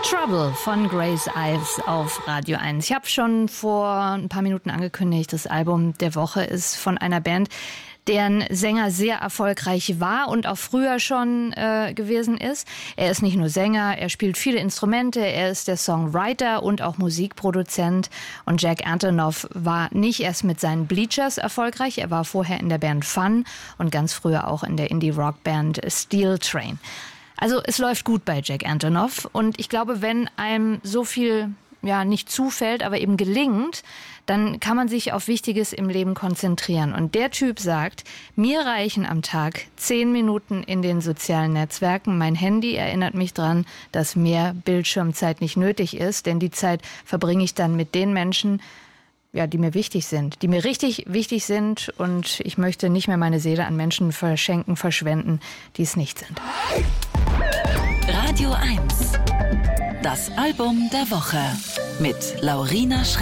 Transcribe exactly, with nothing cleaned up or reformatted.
Trouble von Grace Ives auf Radio eins. Ich habe schon vor ein paar Minuten angekündigt, das Album der Woche ist von einer Band, deren Sänger sehr erfolgreich war und auch früher schon äh, gewesen ist. Er ist nicht nur Sänger, er spielt viele Instrumente, er ist der Songwriter und auch Musikproduzent. Und Jack Antonoff war nicht erst mit seinen Bleachers erfolgreich, er war vorher in der Band Fun und ganz früher auch in der Indie-Rock-Band Steel Train. Also es läuft gut bei Jack Antonoff und ich glaube, wenn einem so viel ja nicht zufällt, aber eben gelingt, dann kann man sich auf Wichtiges im Leben konzentrieren. Und der Typ sagt, mir reichen am Tag zehn Minuten in den sozialen Netzwerken. Mein Handy erinnert mich dran, dass mehr Bildschirmzeit nicht nötig ist, denn die Zeit verbringe ich dann mit den Menschen, ja, die mir wichtig sind, die mir richtig wichtig sind. Und ich möchte nicht mehr meine Seele an Menschen verschenken, verschwenden, die es nicht sind. Radio eins. Das Album der Woche mit Laurina Schreck.